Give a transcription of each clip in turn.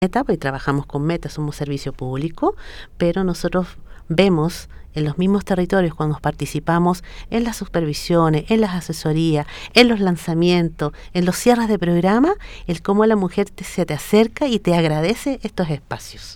meta, porque trabajamos con metas, somos servicio público, pero nosotros vemos en los mismos territorios cuando participamos en las supervisiones, en las asesorías, en los lanzamientos, en los cierres de programa, el cómo la mujer se te acerca y te agradece estos espacios.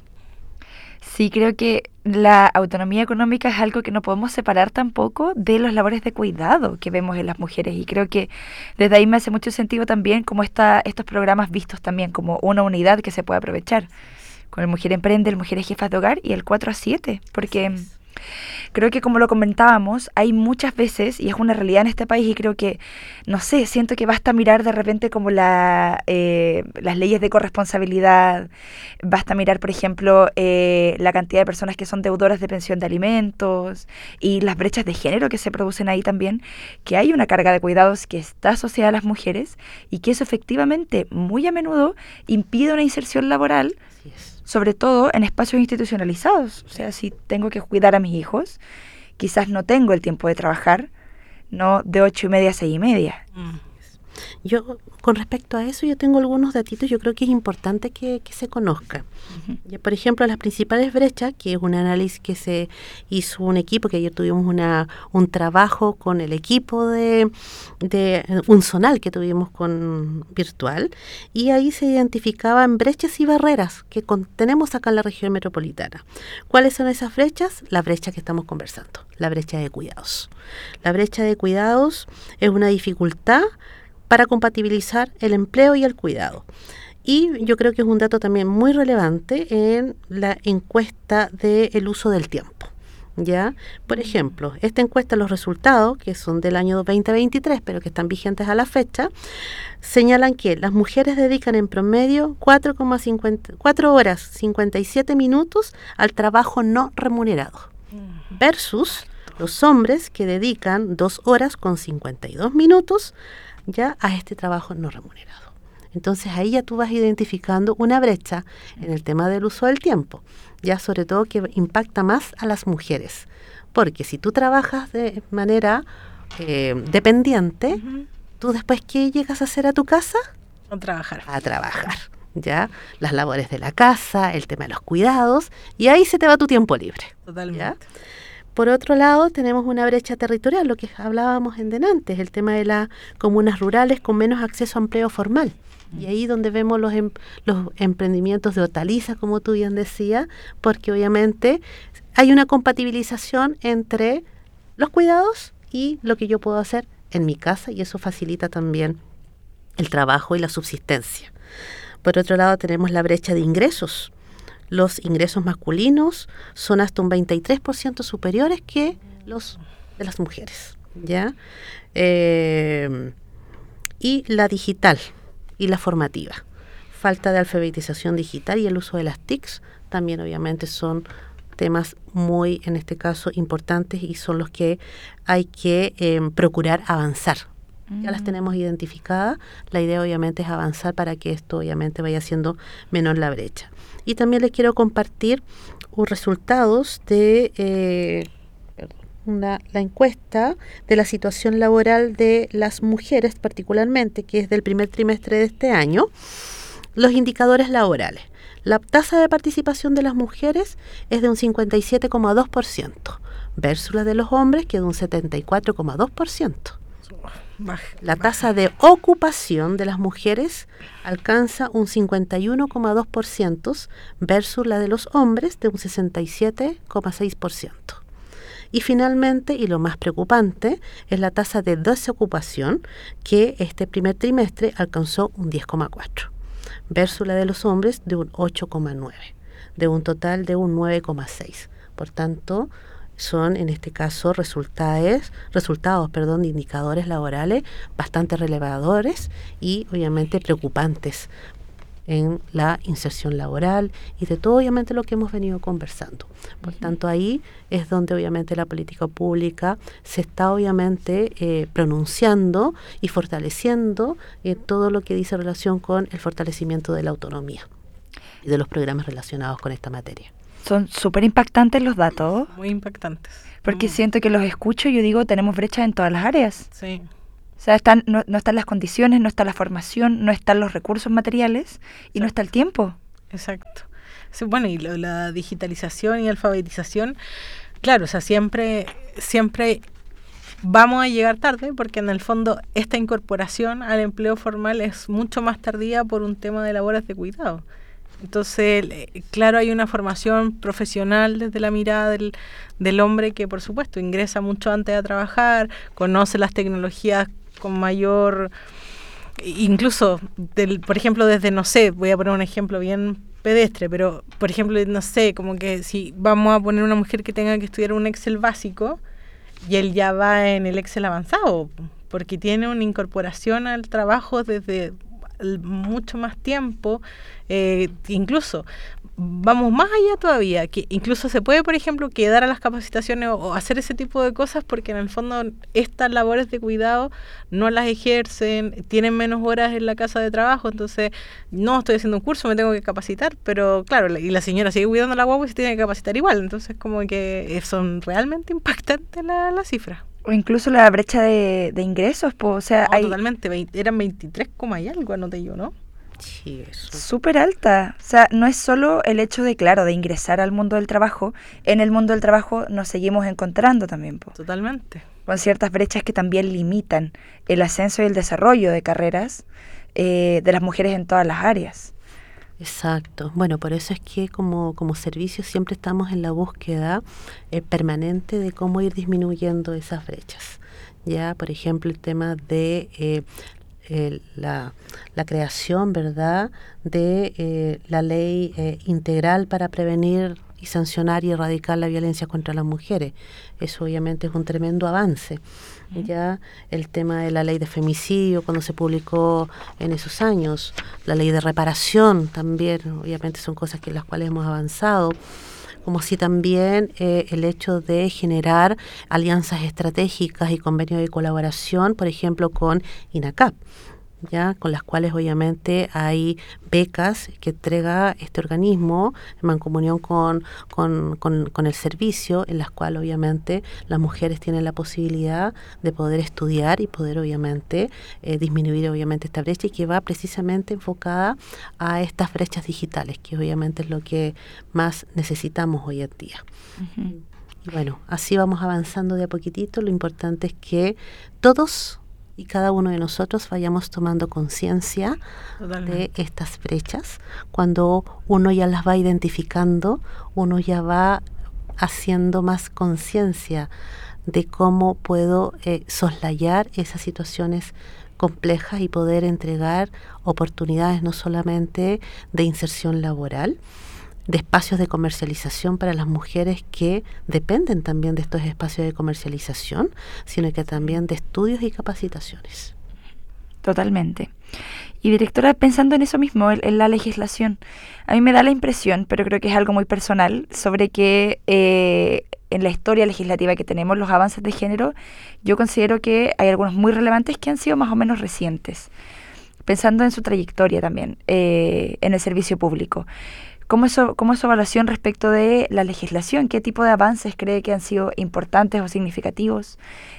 Sí, creo que la autonomía económica es algo que no podemos separar tampoco de las labores de cuidado que vemos en las mujeres, y creo que desde ahí me hace mucho sentido también como estos programas vistos también como una unidad que se puede aprovechar con el Mujer Emprende, el Mujeres Jefas de Hogar y el 4-7, porque creo que como lo comentábamos, hay muchas veces, y es una realidad en este país, y creo que, no sé, siento que basta mirar de repente como las leyes de corresponsabilidad, basta mirar, por ejemplo, la cantidad de personas que son deudoras de pensión de alimentos y las brechas de género que se producen ahí también, que hay una carga de cuidados que está asociada a las mujeres y que eso efectivamente muy a menudo impide una inserción laboral, sobre todo en espacios institucionalizados. O sea, si tengo que cuidar a mis hijos, quizás no tengo el tiempo de trabajar, no de 8:30 a 6:30. Yo, con respecto a eso, yo tengo algunos datitos, yo creo que es importante que se conozca. Uh-huh. Por ejemplo, las principales brechas, que es un análisis que se hizo un equipo, que ayer tuvimos un trabajo con el equipo de un zonal que tuvimos con virtual, y ahí se identificaban brechas y barreras que tenemos acá en la región metropolitana. ¿Cuáles son esas brechas? La brecha que estamos conversando, la brecha de cuidados. La brecha de cuidados es una dificultad para compatibilizar el empleo y el cuidado. Y yo creo que es un dato también muy relevante en la encuesta del uso del tiempo. ¿Ya? Por ejemplo, esta encuesta, los resultados, que son del año 2023, pero que están vigentes a la fecha, señalan que las mujeres dedican en promedio 4 horas 57 minutos al trabajo no remunerado, versus los hombres que dedican 2 horas con 52 minutos ya a este trabajo no remunerado. Entonces ahí ya tú vas identificando una brecha en el tema del uso del tiempo, ya sobre todo que impacta más a las mujeres, porque si tú trabajas de manera dependiente, uh-huh, tú después ¿qué llegas a hacer a tu casa? A trabajar. A trabajar, ya, las labores de la casa, el tema de los cuidados, y ahí se te va tu tiempo libre. Totalmente. ¿Ya? Por otro lado, tenemos una brecha territorial, lo que hablábamos en delante, el tema de las comunas rurales con menos acceso a empleo formal. Y ahí donde vemos los emprendimientos de hortalizas, como tú bien decías, porque obviamente hay una compatibilización entre los cuidados y lo que yo puedo hacer en mi casa, y eso facilita también el trabajo y la subsistencia. Por otro lado, tenemos la brecha de ingresos. Los ingresos masculinos son hasta un 23% superiores que los de las mujeres, ¿ya? Y la digital y la formativa. Falta de alfabetización digital y el uso de las TICs también obviamente son temas muy, en este caso, importantes, y son los que hay que procurar avanzar. Ya las tenemos identificadas, la idea obviamente es avanzar para que esto obviamente vaya siendo menor la brecha. Y también les quiero compartir resultados de la encuesta de la situación laboral de las mujeres particularmente, que es del primer trimestre de este año, los indicadores laborales. La tasa de participación de las mujeres es de un 57,2% versus la de los hombres, que es de un 74,2%. La tasa de ocupación de las mujeres alcanza un 51,2% versus la de los hombres de un 67,6%. Y finalmente, y lo más preocupante, es la tasa de desocupación, que este primer trimestre alcanzó un 10,4%, versus la de los hombres de un 8,9%, de un total de un 9,6%. Por tanto, son en este caso resultados de indicadores laborales bastante relevadores y obviamente preocupantes en la inserción laboral y de todo obviamente lo que hemos venido conversando. Por tanto, ahí es donde obviamente la política pública se está obviamente pronunciando y fortaleciendo todo lo que dice relación con el fortalecimiento de la autonomía y de los programas relacionados con esta materia. Son súper impactantes los datos. Muy impactantes. Porque siento que los escucho y yo digo, tenemos brechas en todas las áreas. Sí. O sea, no están las condiciones, no está la formación, no están los recursos materiales y no está el tiempo. exacto. Sí, bueno, y la digitalización y alfabetización, claro, o sea, siempre vamos a llegar tarde porque en el fondo esta incorporación al empleo formal es mucho más tardía por un tema de labores de cuidado. Entonces, claro, hay una formación profesional desde la mirada del hombre que, por supuesto, ingresa mucho antes a trabajar, conoce las tecnologías con mayor, incluso, por ejemplo, desde, no sé, voy a poner un ejemplo bien pedestre, pero, por ejemplo, no sé, como que si vamos a poner una mujer que tenga que estudiar un Excel básico, y él ya va en el Excel avanzado, porque tiene una incorporación al trabajo desde mucho más tiempo, incluso vamos más allá todavía, que incluso se puede, por ejemplo, quedar a las capacitaciones o hacer ese tipo de cosas porque en el fondo estas labores de cuidado no las ejercen, tienen menos horas en la casa de trabajo, entonces no estoy haciendo un curso, me tengo que capacitar, pero claro, y la señora sigue cuidando a la guagua y se tiene que capacitar igual, entonces como que son realmente impactantes las cifras. O incluso la brecha de ingresos, pues, o sea, No, totalmente, eran 23, y algo, anoté yo, ¿no? Sí, eso. Súper alta. O sea, no es solo el hecho de, claro, de ingresar al mundo del trabajo. En el mundo del trabajo nos seguimos encontrando también, po, Totalmente. con ciertas brechas que también limitan el ascenso y el desarrollo de carreras de las mujeres en todas las áreas. Exacto. Bueno, por eso es que como servicio siempre estamos en la búsqueda permanente de cómo ir disminuyendo esas brechas. Ya, por ejemplo, el tema de la creación, ¿verdad?, de la ley integral para prevenir y sancionar y erradicar la violencia contra las mujeres. Eso obviamente es un tremendo avance. Ya el tema de la ley de femicidio cuando se publicó en esos años, la ley de reparación también, obviamente son cosas que las cuales hemos avanzado, como si también el hecho de generar alianzas estratégicas y convenios de colaboración, por ejemplo, con INACAP, ya, con las cuales obviamente hay becas que entrega este organismo en mancomunión con el servicio, en las cuales obviamente las mujeres tienen la posibilidad de poder estudiar y poder obviamente disminuir obviamente esta brecha, y que va precisamente enfocada a estas brechas digitales, que obviamente es lo que más necesitamos hoy en día. Uh-huh. Y bueno, así vamos avanzando de a poquitito. Lo importante es que todos y cada uno de nosotros vayamos tomando conciencia de estas brechas. Cuando uno ya las va identificando, uno ya va haciendo más conciencia de cómo puedo soslayar esas situaciones complejas y poder entregar oportunidades no solamente de inserción laboral, de espacios de comercialización para las mujeres que dependen también de estos espacios de comercialización, sino que también de estudios y capacitaciones. Totalmente. Y directora, pensando en eso mismo, en la legislación, a mí me da la impresión, pero creo que es algo muy personal, sobre que en la historia legislativa que tenemos, los avances de género, yo considero que hay algunos muy relevantes que han sido más o menos recientes. Pensando en su trayectoria también, en el servicio público. ¿Cómo es su evaluación respecto de la legislación? ¿Qué tipo de avances cree que han sido importantes o significativos?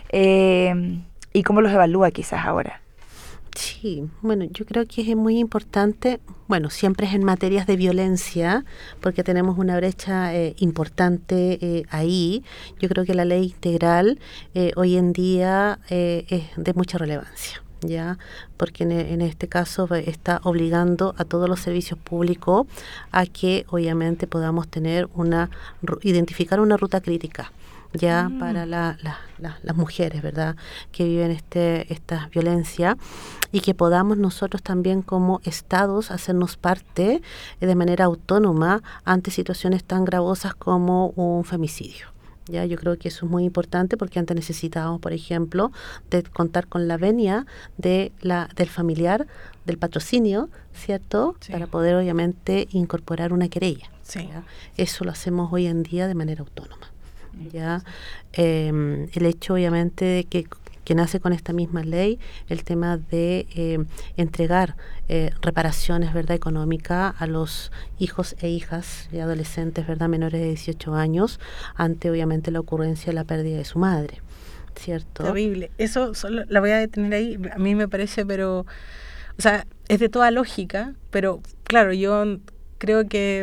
¿Y cómo los evalúa quizás ahora? Sí, bueno, yo creo que es muy importante, bueno, siempre es en materias de violencia, porque tenemos una brecha importante ahí. Yo creo que la ley integral hoy en día es de mucha relevancia, ya, porque en este caso está obligando a todos los servicios públicos a que obviamente podamos tener identificar una ruta crítica ya para las mujeres, ¿verdad?, que viven esta violencia, y que podamos nosotros también como estados hacernos parte de manera autónoma ante situaciones tan gravosas como un femicidio. Ya, yo creo que eso es muy importante, porque antes necesitábamos, por ejemplo, de contar con la venia del familiar, del patrocinio, ¿cierto?, sí, para poder obviamente incorporar una querella. Sí. Eso lo hacemos hoy en día de manera autónoma. Ya, el hecho obviamente de que nace con esta misma ley, el tema de entregar reparaciones, ¿verdad?, económicas a los hijos e hijas y adolescentes, ¿verdad?, menores de 18 años, ante obviamente la ocurrencia de la pérdida de su madre, ¿cierto? Terrible. Eso solo la voy a detener ahí. A mí me parece, pero, o sea, es de toda lógica, pero claro, yo creo que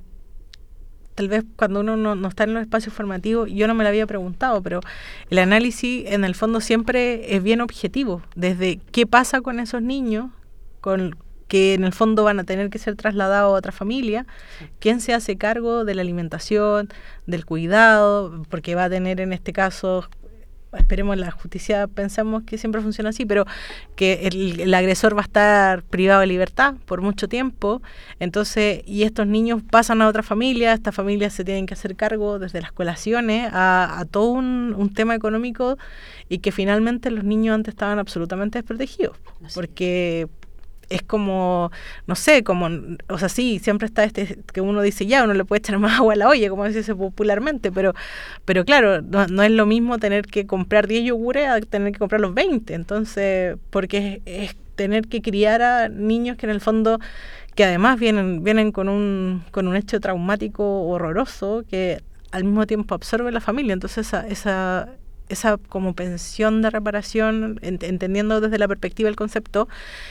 tal vez cuando uno no está en los espacios formativos, yo no me lo había preguntado, pero el análisis en el fondo siempre es bien objetivo, desde qué pasa con esos niños, que en el fondo van a tener que ser trasladados a otra familia, quién se hace cargo de la alimentación, del cuidado, porque va a tener en este caso, esperemos la justicia, pensamos que siempre funciona así, pero que el agresor va a estar privado de libertad por mucho tiempo, entonces, y estos niños pasan a otra familia, estas familias se tienen que hacer cargo desde las colaciones a todo un tema económico, y que finalmente los niños antes estaban absolutamente desprotegidos, porque es como, no sé, como, o sea, sí, siempre está que uno dice, ya, uno le puede echar más agua a la olla, como se dice popularmente, pero claro, no es lo mismo tener que comprar 10 yogures a tener que comprar los 20, entonces, porque es tener que criar a niños que en el fondo, que además vienen con un hecho traumático horroroso, que al mismo tiempo absorbe la familia, entonces esa como pensión de reparación, entendiendo desde la perspectiva del concepto,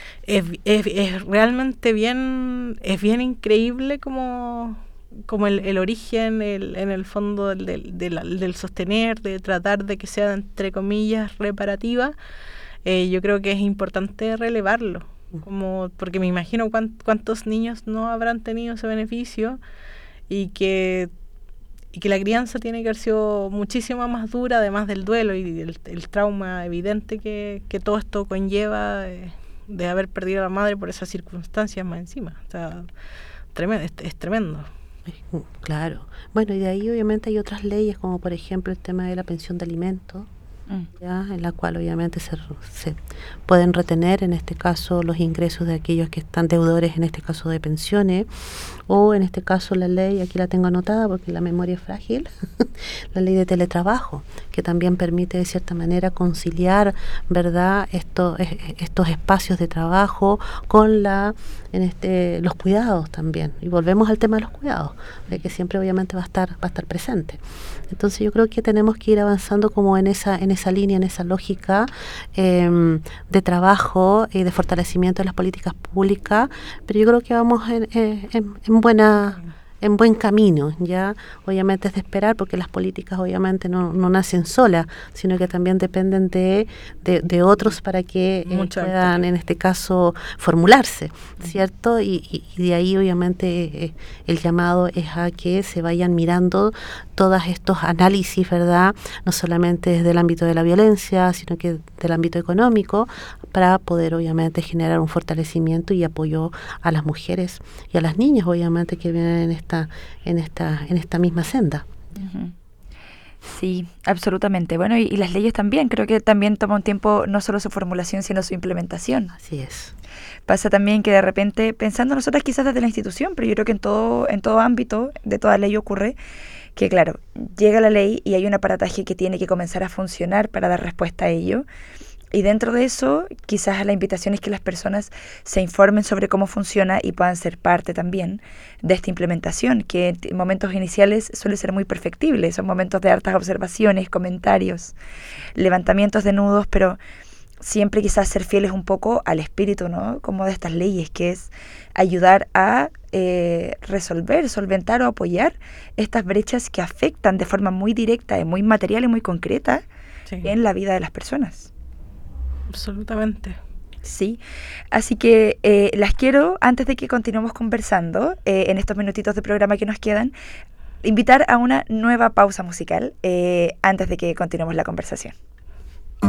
es realmente bien increíble como el origen, en el fondo del sostener, de tratar de que sea, entre comillas, reparativa. Yo creo que es importante relevarlo, porque me imagino cuántos niños no habrán tenido ese beneficio, y que la crianza tiene que haber sido muchísimo más dura, además del duelo y el trauma evidente que todo esto conlleva, de haber perdido a la madre por esas circunstancias más encima. O sea, es tremendo. Claro. Bueno, y de ahí obviamente hay otras leyes, como por ejemplo el tema de la pensión de alimentos, ¿ya? En la cual obviamente se pueden retener en este caso los ingresos de aquellos que están deudores, en este caso de pensiones, o en este caso la ley, aquí la tengo anotada porque la memoria es frágil, la ley de teletrabajo, que también permite de cierta manera conciliar, ¿verdad?, estos espacios de trabajo con los cuidados también. Y volvemos al tema de los cuidados, de que siempre obviamente va a estar presente. Entonces yo creo que tenemos que ir avanzando como en esa línea, en esa lógica de trabajo y de fortalecimiento de las políticas públicas, pero yo creo que vamos en buen camino, ya. Obviamente es de esperar, porque las políticas obviamente no nacen solas, sino que también dependen de otros para que puedan, en este caso, formularse, ¿cierto? Y de ahí obviamente el llamado es a que se vayan mirando todos estos análisis, ¿verdad?, no solamente desde el ámbito de la violencia, sino que del ámbito económico, para poder obviamente generar un fortalecimiento y apoyo a las mujeres y a las niñas, obviamente, que vienen en esta misma senda. Uh-huh. Sí, absolutamente. Bueno, y las leyes también, creo que también toma un tiempo no solo su formulación, sino su implementación. Así es. Pasa también que de repente, pensando nosotras quizás desde la institución, pero yo creo que en todo ámbito de toda ley ocurre que, claro, llega la ley y hay un aparataje que tiene que comenzar a funcionar para dar respuesta a ello. Y dentro de eso, quizás la invitación es que las personas se informen sobre cómo funciona y puedan ser parte también de esta implementación, que en momentos iniciales suele ser muy perfectible. Son momentos de hartas observaciones, comentarios, levantamientos de nudos, pero siempre quizás ser fieles un poco al espíritu, ¿no?, como de estas leyes, que es ayudar a resolver, solventar o apoyar estas brechas que afectan de forma muy directa, muy material y muy concreta en la vida de las personas. Absolutamente. Sí, así que las quiero, antes de que continuemos conversando, en estos minutitos de programa que nos quedan, invitar a una nueva pausa musical antes de que continuemos la conversación.